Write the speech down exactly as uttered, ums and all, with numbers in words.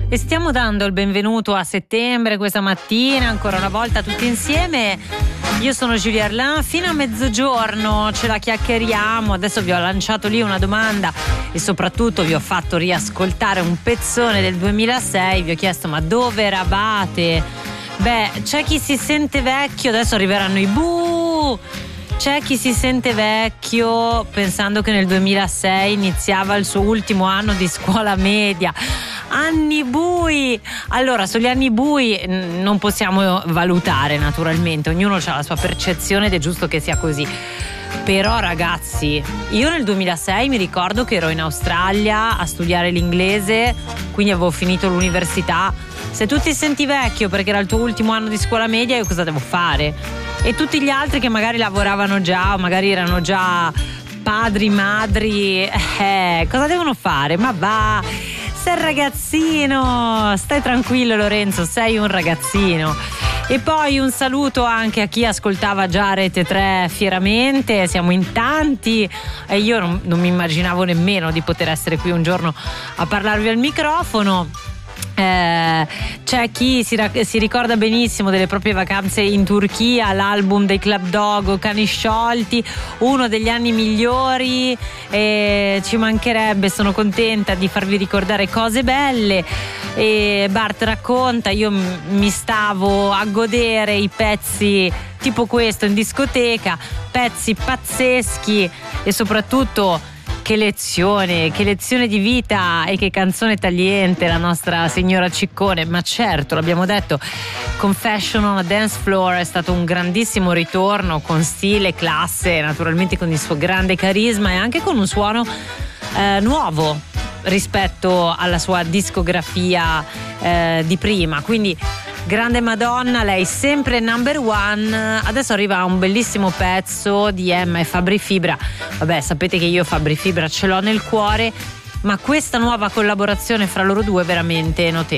e stiamo dando il benvenuto a settembre questa mattina, ancora una volta tutti insieme. Io sono Giulia Erlan, fino a mezzogiorno ce la chiacchieriamo. Adesso vi ho lanciato lì una domanda e soprattutto vi ho fatto riascoltare un pezzone del duemilasei. Vi ho chiesto: ma dove eravate? Beh, c'è chi si sente vecchio, adesso arriveranno i buh. C'è chi si sente vecchio pensando che nel duemilasei iniziava il suo ultimo anno di scuola media. Anni bui! Allora, sugli anni bui non possiamo valutare, naturalmente, ognuno ha la sua percezione ed è giusto che sia così. Però ragazzi, io nel duemilasei mi ricordo che ero in Australia a studiare l'inglese, quindi avevo finito l'università. Se tu ti senti vecchio perché era il tuo ultimo anno di scuola media, io cosa devo fare? E tutti gli altri che magari lavoravano già o magari erano già padri, madri, eh, cosa devono fare? Ma va, sei un ragazzino, stai tranquillo Lorenzo, sei un ragazzino. E poi un saluto anche a chi ascoltava già Rete tre fieramente, siamo in tanti e io non, non mi immaginavo nemmeno di poter essere qui un giorno a parlarvi al microfono. Eh, c'è chi si, si ricorda benissimo delle proprie vacanze in Turchia, l'album dei Club Dogo, Cani Sciolti, uno degli anni migliori, e ci mancherebbe, sono contenta di farvi ricordare cose belle. E Bart racconta: io mi stavo a godere i pezzi tipo questo in discoteca, pezzi pazzeschi e soprattutto che lezione, che lezione di vita e che canzone tagliente la nostra signora Ciccone. Ma certo, l'abbiamo detto, Confession on a Dance Floor è stato un grandissimo ritorno con stile, classe, naturalmente con il suo grande carisma e anche con un suono eh, nuovo rispetto alla sua discografia eh, di prima. Quindi grande Madonna, lei sempre number one. Adesso arriva un bellissimo pezzo di Emma e Fabri Fibra. Vabbè, sapete che io Fabri Fibra ce l'ho nel cuore, ma questa nuova collaborazione fra loro due è veramente notevole.